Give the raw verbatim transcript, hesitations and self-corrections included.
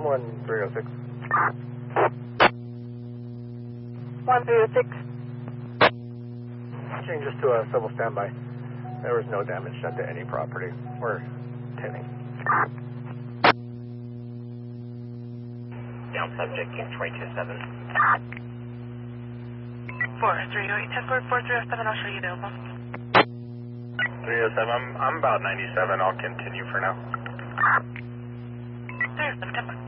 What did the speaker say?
one three oh six. one three oh six. Changes to a civil standby. There was no damage done to any property or tenant. Down subject, King twenty-two seven. four three oh eight, ten four, four three oh seven, I'll show you available. three oh seven, I'm, I'm about ninety-seven, I'll continue for now. There's the ten four.